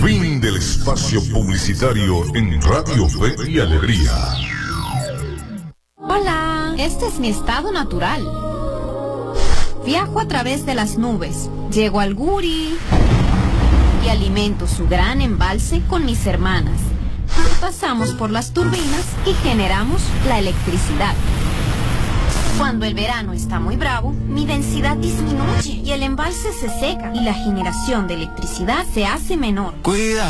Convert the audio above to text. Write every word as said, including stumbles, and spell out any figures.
Fin del espacio publicitario en Radio Fe y Alegría. Hola, este es mi estado natural. Viajo a través de las nubes, llego al Guri y alimento su gran embalse con mis hermanas. Pasamos por las turbinas y generamos la electricidad. Cuando el verano está muy bravo, mi densidad disminuye y el embalse se seca y la generación de electricidad se hace menor. Cuida.